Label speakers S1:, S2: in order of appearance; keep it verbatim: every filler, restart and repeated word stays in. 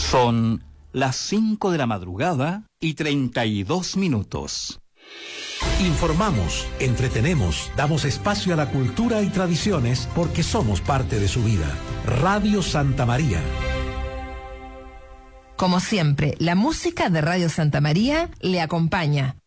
S1: Son las cinco de la madrugada y treinta y dos minutos.
S2: Informamos, entretenemos, damos espacio a la cultura y tradiciones porque somos parte de su vida. Radio Santa María.
S3: Como siempre, la música de Radio Santa María le acompaña.